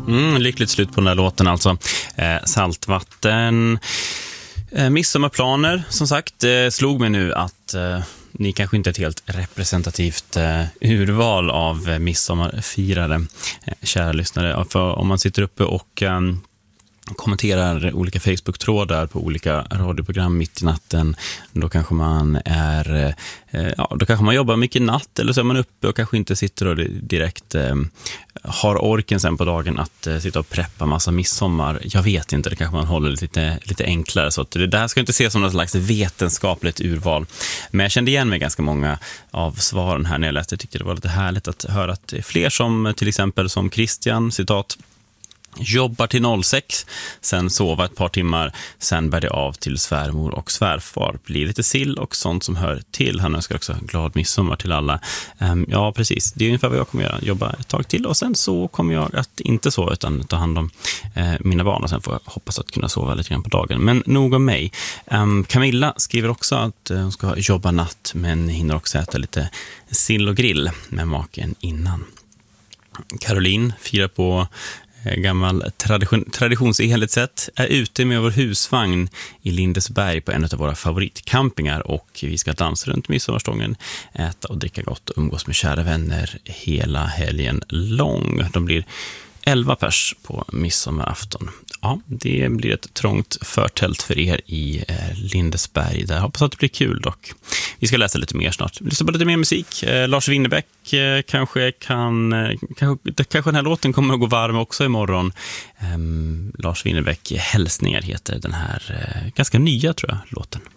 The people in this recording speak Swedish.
Lyckligt slut på den där låten alltså. Saltvatten. Midsommarplaner, som sagt. Slog mig nu att ni kanske inte är ett helt representativt urval av midsommarfirare, kära lyssnare. För om man sitter uppe och kommenterar olika Facebook-trådar på olika radioprogram mitt i natten, då kanske man då kanske man jobbar mycket natt, eller så är man uppe och kanske inte sitter och direkt har orken sen på dagen att sitta och preppa massa midsommar. Jag vet inte, det kanske man håller lite enklare, så att det här ska inte ses som något slags vetenskapligt urval. Men jag kände igen mig ganska många av svaren här när jag läste. Jag tyckte det var lite härligt att höra att det är fler som till exempel som Christian, citat, jobbar till 06, sen sova ett par timmar, sen bär det av till svärmor och svärfar. Blir lite sill och sånt som hör till. Han önskar också glad midsommar till alla. Ja, precis. Det är ungefär vad jag kommer göra. Jobba ett tag till och sen så kommer jag att inte sova utan ta hand om mina barn, och sen får jag hoppas att kunna sova lite grann på dagen. Men nog om mig. Camilla skriver också att hon ska jobba natt men hinner också äta lite sill och grill med maken innan. Caroline firar på gammal traditionsenligt sätt, är ute med vår husvagn i Lindesberg på en av våra favoritcampingar, och vi ska dansa runt midsommarstången, äta och dricka gott och umgås med kära vänner hela helgen lång. De blir 11 pers på midsommarafton. Ja, det blir ett trångt förtält för er i Lindesberg. Där hoppas att det blir kul dock. Vi ska läsa lite mer snart. Lyssna på lite mer musik. Lars Winnerbäck kanske den här låten kommer att gå varm också imorgon. Lars Winnerbäck, Hälsningar heter den här ganska nya, tror jag, låten.